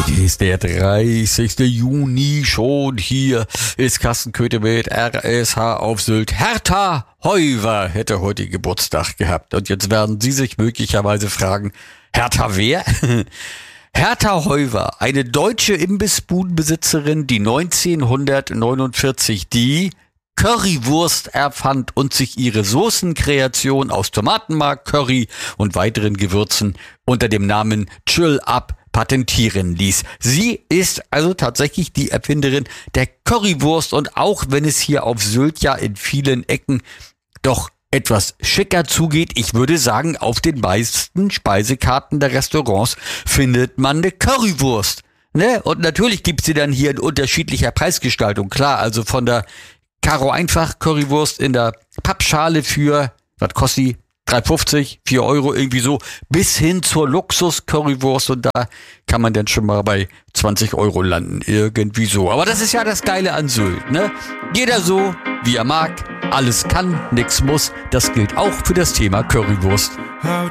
Heute ist der 30. Juni schon. Hier ist Carsten Köthe mit RSH auf Sylt. Hertha Heuwer hätte heute Geburtstag gehabt. Und jetzt werden Sie sich möglicherweise fragen, Hertha wer? Hertha Heuwer, eine deutsche Imbissbudenbesitzerin, die 1949 die Currywurst erfand und sich ihre Soßenkreation aus Tomatenmark, Curry und weiteren Gewürzen unter dem Namen Chill Up patentieren ließ. Sie ist also tatsächlich die Erfinderin der Currywurst, und auch wenn es hier auf Sylt ja in vielen Ecken doch etwas schicker zugeht, ich würde sagen, auf den meisten Speisekarten der Restaurants findet man eine Currywurst. Ne? Und natürlich gibt's sie dann hier in unterschiedlicher Preisgestaltung. Klar, also von der Karo einfach Currywurst in der Pappschale für, was kostet die? 3,50, 4 Euro irgendwie so, bis hin zur Luxus-Currywurst, und da kann man dann schon mal bei 20 Euro landen, irgendwie so. Aber das ist ja das Geile an Sylt, ne? Jeder so, wie er mag, alles kann, nix muss, das gilt auch für das Thema Currywurst. How